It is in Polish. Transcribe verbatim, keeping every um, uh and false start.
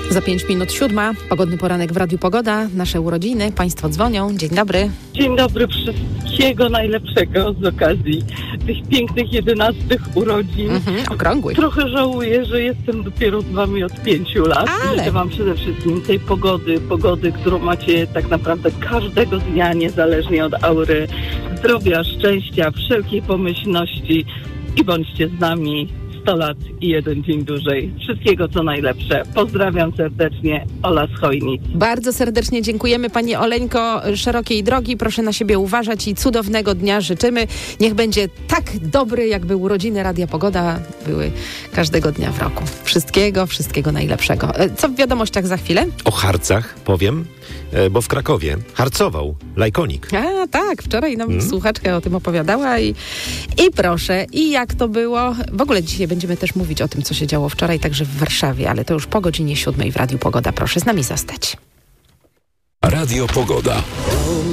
Za pięć minut siódma, pogodny poranek w Radiu Pogoda, nasze urodziny, państwo dzwonią, dzień dobry. Dzień dobry, wszystkiego najlepszego z okazji tych pięknych jedenastych urodzin. Mhm, okrągłych. Trochę żałuję, że jestem dopiero z wami od pięciu lat. Ale... Życzę wam przede wszystkim tej pogody, pogody, którą macie tak naprawdę każdego dnia, niezależnie od aury, zdrowia, szczęścia, wszelkiej pomyślności i bądźcie z nami sto lat i jeden dzień dłużej. Wszystkiego co najlepsze. Pozdrawiam serdecznie, Ola z Chojnic. Bardzo serdecznie dziękujemy pani Oleńko, szerokiej drogi, proszę na siebie uważać i cudownego dnia życzymy. Niech będzie tak dobry, jakby urodziny Radia Pogoda były każdego dnia w roku. Wszystkiego, wszystkiego najlepszego. Co w wiadomościach za chwilę? O harcach powiem, bo w Krakowie harcował Lajkonik. A tak, wczoraj nam hmm. słuchaczka o tym opowiadała i, i proszę, i jak to było? W ogóle dzisiaj będziemy też mówić o tym, co się działo wczoraj, także w Warszawie, ale to już po godzinie siódmej w Radiu Pogoda. Proszę z nami zostać. Radio Pogoda.